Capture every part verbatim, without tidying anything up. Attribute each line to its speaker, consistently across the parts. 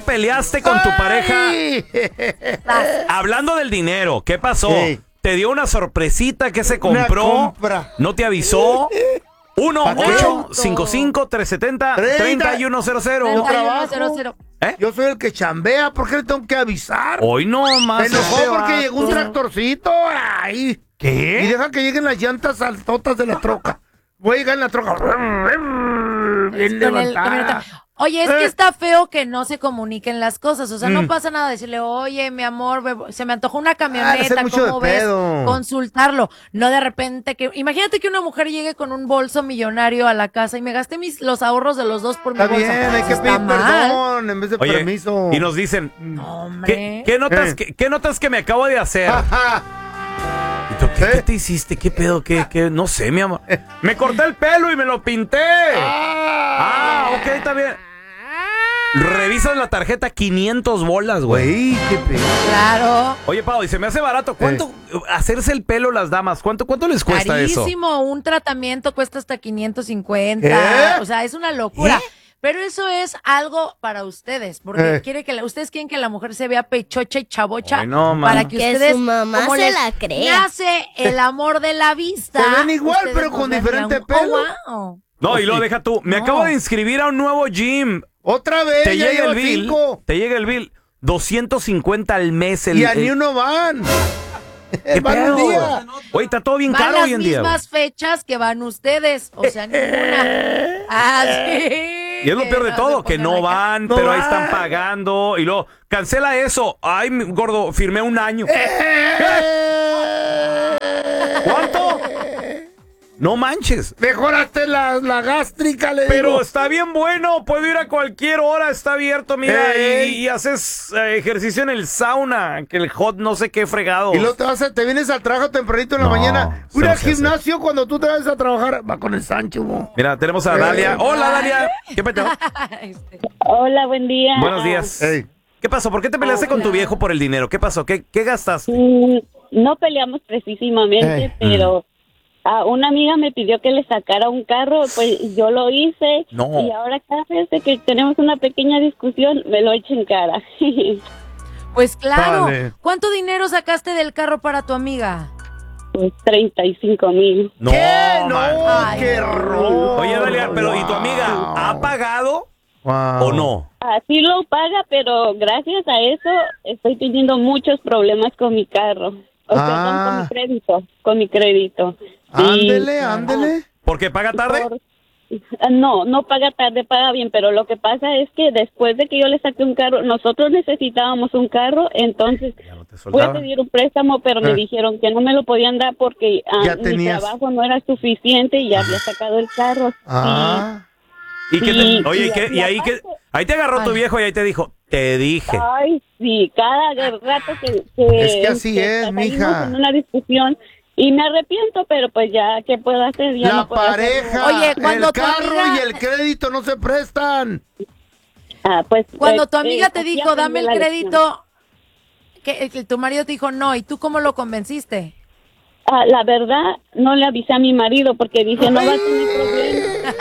Speaker 1: peleaste con tu pareja? Hablando del dinero, ¿qué pasó?
Speaker 2: Sí.
Speaker 1: ¿Te dio una sorpresita que se compró?
Speaker 2: Una compra.
Speaker 1: ¿No te avisó? uno ocho cinco cinco tres siete cero tres uno cero cero. ¿Eh?
Speaker 2: Yo soy el que chambea, ¿por qué le tengo que avisar?
Speaker 1: Hoy no más.
Speaker 2: Me enojó
Speaker 1: este
Speaker 2: porque
Speaker 1: vato.
Speaker 2: llegó un tractorcito. Ay.
Speaker 1: ¿Qué?
Speaker 2: Y deja que lleguen las llantas altotas de la troca. Voy a llegar en la troca. Bien
Speaker 3: Con el-
Speaker 2: levantada.
Speaker 3: con el- Oye, es que
Speaker 2: Eh.
Speaker 3: está feo que no se comuniquen las cosas. O sea, no
Speaker 2: Mm.
Speaker 3: pasa nada decirle, oye, mi amor, me- se me antojó una
Speaker 2: Ah,
Speaker 3: camioneta,
Speaker 2: hacer mucho
Speaker 3: ¿cómo
Speaker 2: de
Speaker 3: ves?
Speaker 2: pedo.
Speaker 3: Consultarlo. No de repente que... Imagínate que una mujer llegue con un bolso millonario a la casa y me gasté mis, los ahorros de los dos por mi
Speaker 2: Está
Speaker 3: bolso.
Speaker 2: bien, hay que
Speaker 3: Está
Speaker 2: pedir
Speaker 3: mal.
Speaker 2: perdón en vez de
Speaker 1: Oye,
Speaker 2: permiso.
Speaker 1: y nos dicen,
Speaker 3: Hombre.
Speaker 1: ¿qué, qué notas,
Speaker 2: Eh.
Speaker 1: qué, qué notas que me acabo de hacer?
Speaker 2: Ajá.
Speaker 1: ¿Y tú, ¿Qué,
Speaker 2: ¿Eh?
Speaker 1: qué te hiciste? ¿Qué pedo? ¿Qué, qué? No sé, mi amor. Me corté el pelo y me lo pinté. Ah, ok, está bien. Revisas la tarjeta, quinientos bolas, güey.
Speaker 2: Güey, qué pedo.
Speaker 3: Claro.
Speaker 1: Oye, Pau, y se me hace barato. ¿Cuánto hacerse el pelo las damas? ¿Cuánto, cuánto les cuesta eso?
Speaker 3: Carísimo. Un tratamiento cuesta hasta quinientos cincuenta.
Speaker 2: ¿Qué?
Speaker 3: O sea, es una locura.
Speaker 1: ¿Eh?
Speaker 3: Pero eso es algo para ustedes, porque
Speaker 2: Eh.
Speaker 3: quiere que la- ustedes quieren que la mujer se vea pechocha y chabocha
Speaker 1: Ay, no, man.
Speaker 3: para que,
Speaker 4: Que
Speaker 3: ustedes
Speaker 4: su mamá
Speaker 3: como
Speaker 4: se
Speaker 3: les
Speaker 4: la crea.
Speaker 3: nace el amor de la vista.
Speaker 2: Se ven igual,
Speaker 3: ustedes
Speaker 2: pero
Speaker 3: nos
Speaker 2: con
Speaker 3: vean y
Speaker 2: diferente
Speaker 3: digan,
Speaker 2: pelo.
Speaker 3: "Oh, wow".
Speaker 1: No, y lo
Speaker 2: Sí.
Speaker 1: deja tú. Me
Speaker 3: No.
Speaker 1: acabo de inscribir a un nuevo gym.
Speaker 2: Otra vez,
Speaker 1: Te
Speaker 2: ya
Speaker 1: llega
Speaker 2: llevo
Speaker 1: el bill.
Speaker 2: cinco.
Speaker 1: Te llega el bill. doscientos cincuenta al mes. El,
Speaker 2: Y a
Speaker 1: el-
Speaker 2: ni uno van.
Speaker 1: ¿Qué
Speaker 2: Van
Speaker 1: pedo,
Speaker 2: un día.
Speaker 1: güey? Oye, está todo bien
Speaker 3: Van
Speaker 1: caro
Speaker 3: las
Speaker 1: hoy en día. güey.
Speaker 3: mismas fechas que van ustedes, o sea, ninguna. Ah, sí.
Speaker 1: Y es lo peor de
Speaker 3: no
Speaker 1: todo,
Speaker 3: se
Speaker 1: que
Speaker 3: pongan
Speaker 1: no
Speaker 3: acá.
Speaker 1: van,
Speaker 2: No
Speaker 1: pero ahí
Speaker 2: van.
Speaker 1: están pagando. Y luego, cancela eso. Ay, mi- gordo, firmé un año. ¿Cuánto? No manches.
Speaker 2: Mejoraste la, la gástrica, le
Speaker 1: Pero
Speaker 2: digo.
Speaker 1: está bien bueno, puedo ir a cualquier hora, está abierto, mira,
Speaker 2: Ey.
Speaker 1: y, y haces eh, ejercicio en el sauna, que el hot no sé qué fregado.
Speaker 2: Y luego te, vas a- te vienes al trabajo tempranito en la
Speaker 1: No,
Speaker 2: mañana.
Speaker 1: eso
Speaker 2: Ir
Speaker 1: no
Speaker 2: al
Speaker 1: se hace.
Speaker 2: gimnasio cuando tú te vas a trabajar. Va con el Sancho, mo.
Speaker 1: Mira, tenemos a Dalia. Hola, Dalia. ¿Qué peteo?
Speaker 3: Este,
Speaker 5: Hola, buen día.
Speaker 1: Buenos días.
Speaker 2: Ey.
Speaker 1: ¿Qué pasó? ¿Por qué te peleaste con tu viejo por el dinero? ¿Qué pasó? ¿Qué, qué gastas?
Speaker 5: Mm, No peleamos precisamente,
Speaker 2: Eh.
Speaker 5: pero a una amiga me pidió que le sacara un carro, pues yo lo hice.
Speaker 1: No.
Speaker 5: Y ahora cada vez que tenemos una pequeña discusión, me lo echo en cara.
Speaker 3: Pues claro.
Speaker 2: Vale.
Speaker 3: ¿Cuánto dinero sacaste del carro para tu amiga?
Speaker 5: Pues treinta y cinco mil.
Speaker 1: No,
Speaker 2: ¿Qué? No,
Speaker 1: man.
Speaker 3: Ay,
Speaker 2: qué
Speaker 3: no.
Speaker 2: robo.
Speaker 1: Oye, Dalia, pero ¿y tu amiga ha pagado
Speaker 2: Wow.
Speaker 1: o no?
Speaker 5: Así lo paga, pero gracias a eso estoy teniendo muchos problemas con mi carro. O sea,
Speaker 2: Ah.
Speaker 5: con, con mi crédito, con mi crédito. Y-
Speaker 2: Ándele, ándele.
Speaker 1: ¿Porque paga tarde?
Speaker 5: Por- Ah, No, no paga tarde, paga bien, pero lo que pasa es que después de que yo le saqué un carro, nosotros necesitábamos un carro, entonces
Speaker 1: Ya no te
Speaker 5: fui a
Speaker 1: soltaban.
Speaker 5: pedir un préstamo, pero me
Speaker 2: Ah.
Speaker 5: dijeron que no me lo podían dar porque ah,
Speaker 2: Ya
Speaker 5: mi
Speaker 2: tenías.
Speaker 5: trabajo no era suficiente y ya había sacado el carro.
Speaker 2: Ah.
Speaker 1: ¿Y qué te-
Speaker 5: Sí,
Speaker 1: oye, ¿y
Speaker 5: y-
Speaker 1: qué-
Speaker 5: y
Speaker 1: y ahí que
Speaker 5: aparte-
Speaker 1: ahí te agarró tu
Speaker 3: Ay.
Speaker 1: viejo y ahí te dijo, te dije.
Speaker 5: Y, ay, sí, cada rato que, que-
Speaker 2: Es que así
Speaker 5: que
Speaker 2: es,
Speaker 5: salimos
Speaker 2: mija.
Speaker 5: en una discusión y me arrepiento, pero pues ya, ¿qué puedo hacer? Ya
Speaker 2: La
Speaker 5: no puedo hacer
Speaker 2: pareja,
Speaker 5: nada.
Speaker 3: Oye, cuando
Speaker 2: el
Speaker 3: tu
Speaker 2: carro
Speaker 3: amiga-
Speaker 2: y el crédito no se prestan.
Speaker 5: Ah, pues,
Speaker 3: Cuando
Speaker 5: eh,
Speaker 3: tu amiga
Speaker 5: eh,
Speaker 3: te
Speaker 5: así
Speaker 3: dijo,
Speaker 5: aprendí
Speaker 3: dame el
Speaker 5: la lección.
Speaker 3: crédito, que, que tu marido te dijo no, ¿y tú cómo lo convenciste?
Speaker 5: Ah, la verdad, no le avisé a mi marido porque dije, no va a tener problemas.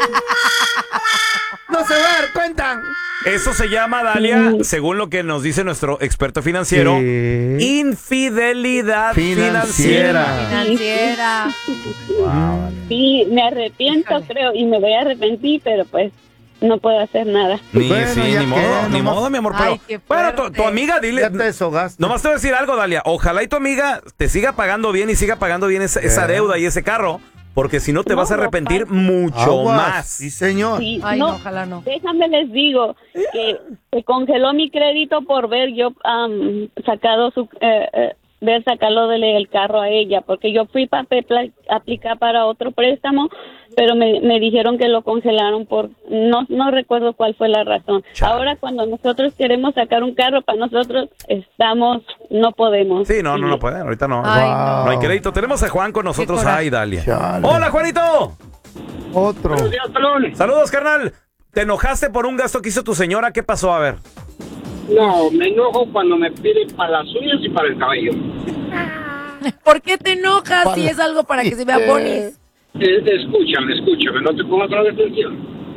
Speaker 2: No se va a dar cuenta.
Speaker 1: Eso se llama, Dalia, según lo que nos dice nuestro experto financiero,
Speaker 2: Sí.
Speaker 1: infidelidad
Speaker 2: Financiera.
Speaker 1: financiera.
Speaker 3: Financiera.
Speaker 5: Sí, me arrepiento,
Speaker 3: Híjole.
Speaker 5: creo, y me voy a arrepentir, pero pues no puedo hacer nada.
Speaker 1: Ni,
Speaker 2: Bueno,
Speaker 1: sí,
Speaker 2: ya
Speaker 1: ni
Speaker 2: que,
Speaker 1: modo, ni
Speaker 2: nomás-
Speaker 1: modo, mi amor.
Speaker 3: Ay,
Speaker 1: Pero,
Speaker 3: qué
Speaker 1: bueno, tu,
Speaker 3: fuerte.
Speaker 1: tu amiga, dile.
Speaker 2: Ya te deshogaste.
Speaker 1: Nomás te voy a decir algo, Dalia. Ojalá y tu amiga te siga pagando bien y siga pagando bien esa, esa
Speaker 2: Eh.
Speaker 1: deuda y ese carro, porque si no te
Speaker 5: No,
Speaker 1: vas a
Speaker 5: no,
Speaker 1: arrepentir
Speaker 5: pa-
Speaker 1: mucho
Speaker 2: Aguas.
Speaker 1: más.
Speaker 2: Sí, señor.
Speaker 5: Sí,
Speaker 3: Ay, no,
Speaker 5: no,
Speaker 3: ojalá no.
Speaker 5: déjame les digo que se congeló mi crédito por ver yo am, sacado su eh, eh, ver sacarlo del carro a ella, porque yo fui para aplicar para otro préstamo, pero me, me dijeron que lo congelaron por no no recuerdo cuál fue la razón.
Speaker 1: Chale.
Speaker 5: Ahora cuando nosotros queremos sacar un carro para nosotros estamos no podemos.
Speaker 1: Sí, no, no,
Speaker 5: Y-
Speaker 1: no pueden. Ahorita no.
Speaker 3: Ay,
Speaker 1: No hay
Speaker 3: no.
Speaker 1: crédito. Tenemos a Juan con nosotros.
Speaker 3: coraje.
Speaker 1: Ay, Dalia.
Speaker 2: Chale.
Speaker 1: Hola, Juanito.
Speaker 2: Otro.
Speaker 1: Saludos, carnal. ¿Te enojaste por un gasto que hizo tu señora? ¿Qué pasó? A ver.
Speaker 6: No, me enojo cuando me piden para las uñas y para el cabello.
Speaker 3: ¿Por qué te enojas si
Speaker 2: Para-
Speaker 3: es algo para que se vea bonis?
Speaker 6: Eh, escúchame, escúchame, no te pongas otra atención.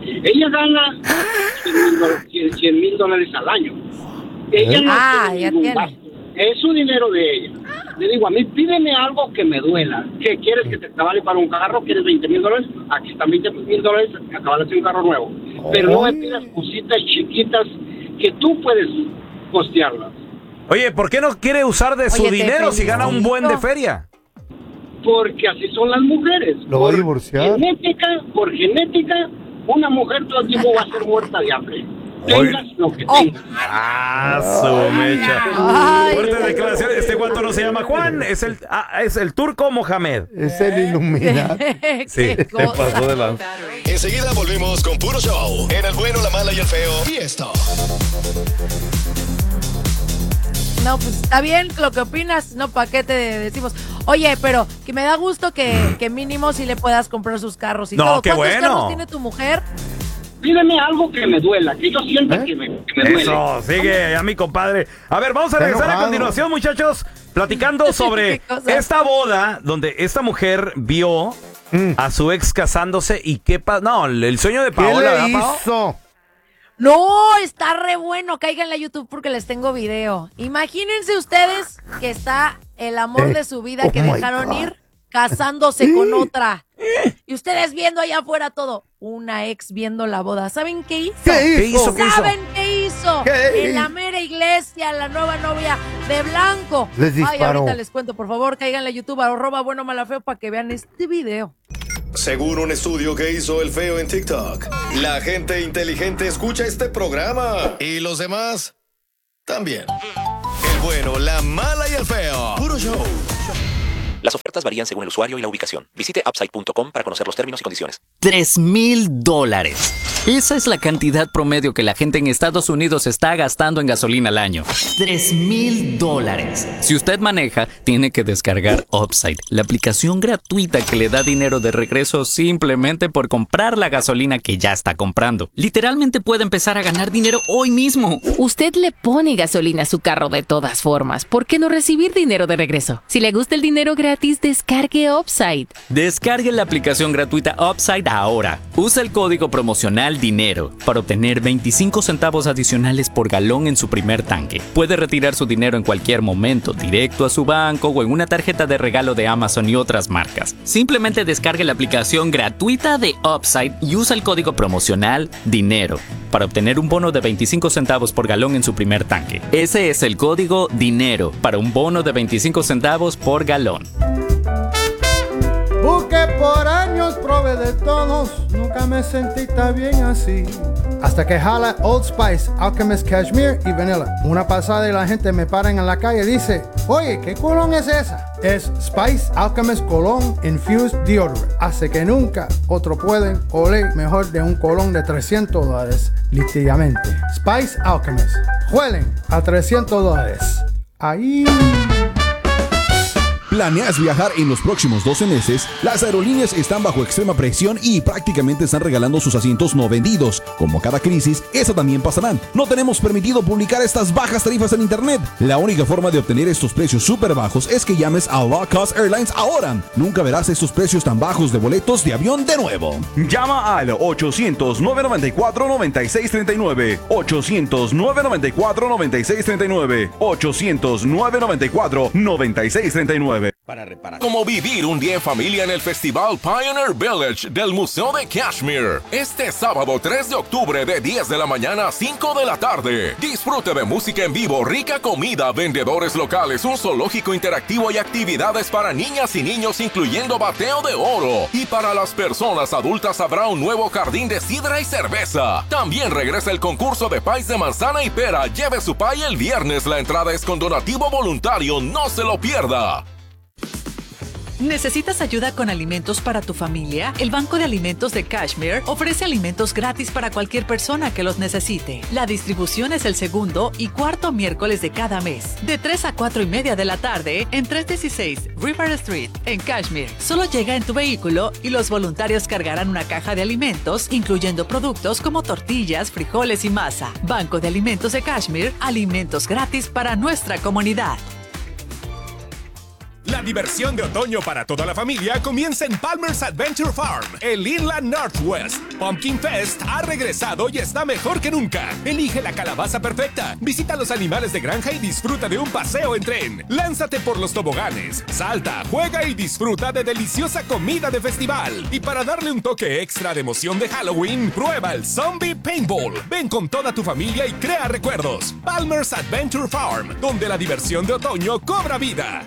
Speaker 6: Ella gana cien mil dólares al año. Ella no
Speaker 3: Ah,
Speaker 6: tiene
Speaker 3: ya
Speaker 6: ningún
Speaker 3: tiene.
Speaker 6: gasto. Es su dinero de ella. Le digo, a mí pídeme algo que me duela. ¿Qué quieres que te vale para un carro? ¿Quieres veinte mil dólares? Aquí están veinte mil dólares, acabas de hacer un carro nuevo. Pero no me pidas cositas chiquitas que tú puedes costearlas.
Speaker 1: Oye, ¿por qué no quiere usar de su
Speaker 3: Oye, te
Speaker 1: dinero si gana un buen de
Speaker 3: felicito.
Speaker 1: feria?
Speaker 6: Porque así son las mujeres.
Speaker 2: Lo va a
Speaker 6: Por
Speaker 2: divorciar.
Speaker 6: Genética, por genética, una mujer todo el tiempo va a ser muerta de hambre. Tengas lo que
Speaker 3: Oh.
Speaker 6: tengas.
Speaker 1: Ah, su mecha.
Speaker 3: Ay,
Speaker 1: Fuerte declaración. Este guato no se llama Juan, es el, ah, es el turco Mohamed.
Speaker 2: Es el iluminado.
Speaker 1: Sí,
Speaker 3: Qué
Speaker 1: se
Speaker 3: cosa.
Speaker 1: pasó de lanza.
Speaker 4: Enseguida volvemos con Puro Show. En el bueno, la mala y el feo. Y esto.
Speaker 3: No, pues está bien lo que opinas, no, ¿para qué te decimos? Oye, pero que me da gusto que, que mínimo si le puedas comprar sus carros y
Speaker 1: No,
Speaker 3: todo.
Speaker 1: qué
Speaker 3: ¿Cuántos
Speaker 1: bueno.
Speaker 3: carros tiene tu mujer?
Speaker 6: Pídeme algo que me duela, que yo sienta
Speaker 2: ¿Eh?
Speaker 6: que, me, que me duele.
Speaker 1: Eso, sigue ya mi compadre. A ver, vamos a
Speaker 2: Está
Speaker 1: regresar a
Speaker 2: enojado.
Speaker 1: continuación, muchachos, platicando sobre
Speaker 3: ¿Qué cosa?
Speaker 1: esta boda donde esta mujer vio a su ex casándose y qué pasa. No, el sueño de
Speaker 2: ¿Qué
Speaker 1: Paola,
Speaker 2: le
Speaker 1: ¿verdad, Pao?
Speaker 2: hizo?
Speaker 3: No, está re bueno. Cáiganle a YouTube porque les tengo video. Imagínense ustedes que está el amor
Speaker 2: Eh,
Speaker 3: de su vida
Speaker 2: oh
Speaker 3: que
Speaker 2: my
Speaker 3: dejaron
Speaker 2: God.
Speaker 3: ir casándose con otra. Y ustedes viendo allá afuera todo. Una ex viendo la boda. ¿Saben qué hizo?
Speaker 2: ¿Qué hizo?
Speaker 1: ¿Qué hizo?
Speaker 3: ¿Saben qué hizo?
Speaker 2: ¿Qué?
Speaker 3: En la mera iglesia, la nueva novia de blanco.
Speaker 2: Les
Speaker 3: Ay,
Speaker 2: disparó.
Speaker 3: ahorita les cuento, por favor, cáiganle a YouTube, arroba bueno malafeo, para que vean este video.
Speaker 4: Según un estudio que hizo el feo en TikTok, la gente inteligente escucha este programa. Y los demás también. El bueno, la mala y el feo. Puro Show.
Speaker 7: Las ofertas varían según el usuario y la ubicación. Visite upside punto com para conocer los términos y condiciones.
Speaker 8: Tres mil dólares. Esa es la cantidad promedio que la gente en Estados Unidos está gastando en gasolina al año. Tres mil dólares. Si usted maneja, tiene que descargar Upside, la aplicación gratuita que le da dinero de regreso simplemente por comprar la gasolina que ya está comprando. Literalmente puede empezar a ganar dinero hoy mismo.
Speaker 9: Usted le pone gasolina a su carro de todas formas. ¿Por qué no recibir dinero de regreso? Si le gusta el dinero gratis, descargue Upside.
Speaker 8: Descargue la aplicación gratuita Upside ahora. Usa el código promocional DINERO para obtener veinticinco centavos adicionales por galón en su primer tanque. Puede retirar su dinero en cualquier momento, directo a su banco o en una tarjeta de regalo de Amazon y otras marcas. Simplemente descargue la aplicación gratuita de Upside y usa el código promocional DINERO para obtener un bono de veinticinco centavos por galón en su primer tanque. Ese es el código DINERO para un bono de veinticinco centavos por galón.
Speaker 2: Busqué por años, probé de todos, nunca me sentí tan bien así. Hasta que jala Old Spice, Alchemist Cashmere y Vanilla. Una pasada y la gente me para en la calle y dice, oye, ¿qué colón es esa? Es Spice Alchemist Cologne Infused Deodorant. Hace que nunca otro pueden oler mejor de un colón de trescientos dólares. Literalmente. Spice Alchemist. Huelen a trescientos dólares. Ahí...
Speaker 10: ¿Planeas viajar en los próximos doce meses? Las aerolíneas están bajo extrema presión y prácticamente están regalando sus asientos no vendidos. Como cada crisis, eso también pasará. No tenemos permitido publicar estas bajas tarifas en internet. La única forma de obtener estos precios súper bajos es que llames a Low Cost Airlines ahora. Nunca verás estos precios tan bajos de boletos de avión de nuevo.
Speaker 11: Llama al ochocientos, nueve noventa y cuatro, noventa y seis treinta y nueve. ochocientos, nueve noventa y cuatro, noventa y seis treinta y nueve. ochocientos, nueve noventa y cuatro, noventa y seis treinta y nueve.
Speaker 4: Para reparar.
Speaker 12: Como vivir un día en familia en el Festival Pioneer Village del Museo de Kashmir. Este sábado tres de octubre de diez de la mañana a cinco de la tarde. Disfrute de música en vivo, rica comida, vendedores locales, un zoológico interactivo y actividades para niñas y niños incluyendo bateo de oro. Y para las personas adultas habrá un nuevo jardín de sidra y cerveza. También regresa el concurso de pies de manzana y pera. Lleve su pie el viernes. La entrada es con donativo voluntario. No se lo pierda.
Speaker 13: ¿Necesitas ayuda con alimentos para tu familia? El Banco de Alimentos de Kashmir ofrece alimentos gratis para cualquier persona que los necesite. La distribución es el segundo y cuarto miércoles de cada mes, de tres a cuatro y media de la tarde en trescientos dieciséis River Street, en Kashmir. Solo llega en tu vehículo y los voluntarios cargarán una caja de alimentos, incluyendo productos como tortillas, frijoles y masa. Banco de Alimentos de Kashmir, alimentos gratis para nuestra comunidad.
Speaker 12: La
Speaker 14: La diversión de otoño para toda la familia comienza en Palmer's Adventure Farm, el Inland Northwest. Pumpkin Fest ha regresado y está mejor que nunca. Elige la calabaza perfecta, visita los animales de granja y disfruta de un paseo en tren. Lánzate por los toboganes, salta, juega y disfruta de deliciosa comida de festival. Y para darle un toque extra de emoción de Halloween, prueba el Zombie Paintball. Ven con toda tu familia y crea recuerdos. Palmer's Adventure Farm, donde la diversión de otoño cobra vida.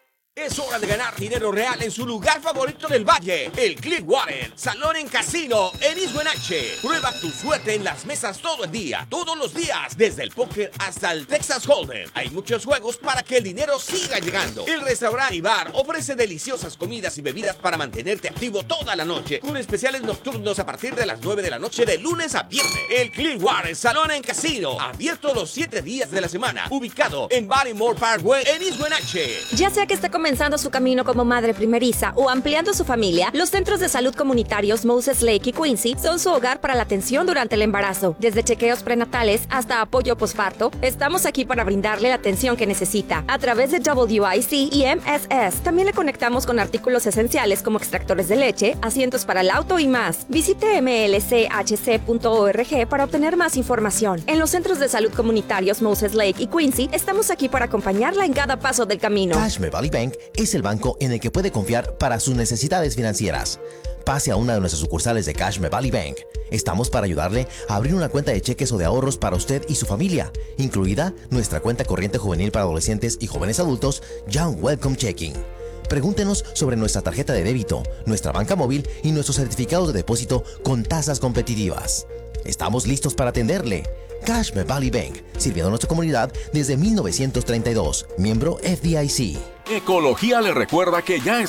Speaker 15: Es hora de ganar dinero real en su lugar favorito del valle, el Clearwater Salón en Casino en East Wenatchee. Prueba tu suerte en las mesas todo el día, todos los días, desde el póker hasta el Texas Hold'em. Hay muchos juegos para que el dinero siga llegando. El restaurante y bar ofrece deliciosas comidas y bebidas para mantenerte activo toda la noche, con especiales nocturnos a partir de las nueve de la noche de lunes a viernes. El Clearwater Salón en Casino, abierto los siete días de la semana, ubicado en Barrymore Parkway en East Wenatchee.
Speaker 16: Ya sea que esté comenzando su camino como madre primeriza o ampliando su familia, los centros de salud comunitarios Moses Lake y Quincy son su hogar para la atención durante el embarazo. Desde chequeos prenatales hasta apoyo posparto, estamos aquí para brindarle la atención que necesita. A través de W I C y M S S, también le conectamos con artículos esenciales como extractores de leche, asientos para el auto y más. Visite m l c h c punto org para obtener más información. En los centros de salud comunitarios Moses Lake y Quincy, estamos aquí para acompañarla en cada paso del camino.
Speaker 17: Cashmere Valley Bank es el banco en el que puede confiar para sus necesidades financieras. Pase a una de nuestras sucursales de Cashmere Valley Bank. Estamos para ayudarle a abrir una cuenta de cheques o de ahorros para usted y su familia, incluida nuestra cuenta corriente juvenil para adolescentes y jóvenes adultos, Young Welcome Checking. Pregúntenos sobre nuestra tarjeta de débito, nuestra banca móvil y nuestros certificados de depósito con tasas competitivas. Estamos listos para atenderle. Cashmere Valley Bank, sirviendo a nuestra comunidad desde mil novecientos treinta y dos, miembro F D I C.
Speaker 12: Ecología le recuerda que ya es